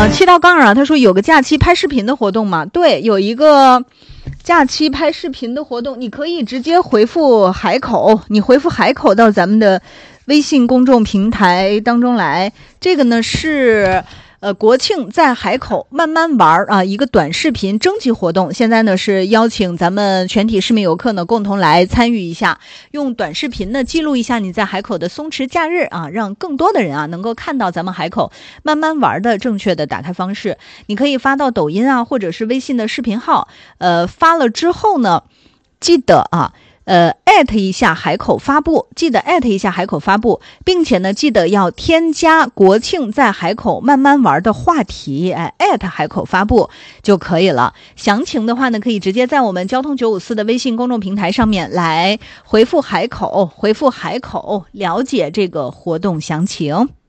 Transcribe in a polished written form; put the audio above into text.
七道杠啊，他说有个假期拍视频的活动吗？对，有一个假期拍视频的活动，你可以直接回复海口，你回复海口到咱们的微信公众平台当中来。这个呢是国庆在海口慢慢玩啊，一个短视频征集活动。现在呢是邀请咱们全体市民游客呢共同来参与一下，用短视频呢记录一下你在海口的松弛假日啊，让更多的人啊能够看到咱们海口慢慢玩的正确的打开方式。你可以发到抖音啊，或者是微信的视频号，发了之后呢，记得啊。艾特一下海口发布，记得艾特一下海口发布，并且呢，记得要添加国庆在海口慢慢玩的话题，艾特海口发布就可以了。详情的话呢，可以直接在我们交通954的微信公众平台上面来回复海口，了解这个活动详情。